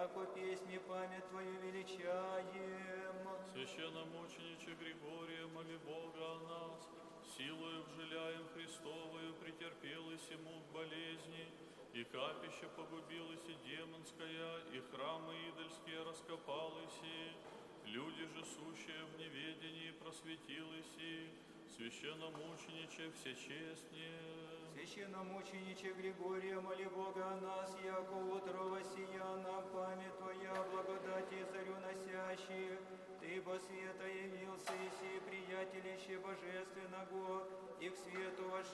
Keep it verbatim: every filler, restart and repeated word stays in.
яко песни память Твою величаем. Священномучениче Григория, моли Бога о нас, силою вжиляем Христовою претерпелось и мук болезни, и капище погубилось и демонская, и храмы идольские раскопалось, и люди же сущие в неведении просветилось, и священномучениче всечестнее. Священномучениче Григория, моли Бога о нас, яко утро воссияна память Твоя, благодати зарю носящих. Ты по света явился, и си приятелище божественного, и к свету вошедший